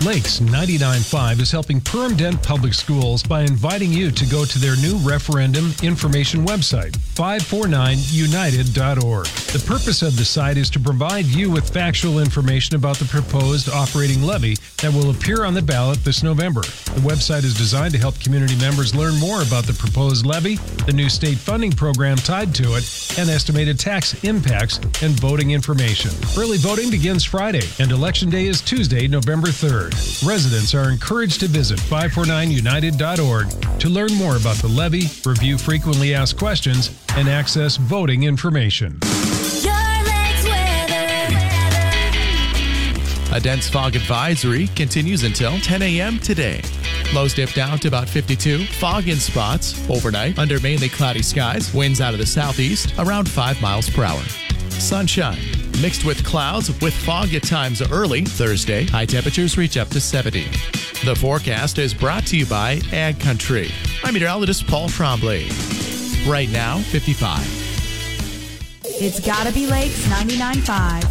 Lakes 99.5 is helping Perham-Dent Public Schools by inviting you to go to their new referendum information website, 549united.org. The purpose of the site is to provide you with factual information about the proposed operating levy that will appear on the ballot this November. The website is designed to help community members learn more about the proposed levy, the new state funding program tied to it, and estimated tax impacts and voting information. Early voting begins Friday, and Election Day is Tuesday, November 3rd. Residents are encouraged to visit 549united.org to learn more about the levy, review frequently asked questions, and access voting information. A dense fog advisory continues until 10 a.m. today. Lows dip down to about 52. Fog in spots. Overnight, under mainly cloudy skies. Winds out of the southeast, around 5 miles per hour. Sunshine, mixed with clouds, with fog at times early. Thursday, high temperatures reach up to 70. The forecast is brought to you by Ag Country. I'm meteorologist Paul Trombley. Right now, 55. It's Gotta Be Lakes 99.5.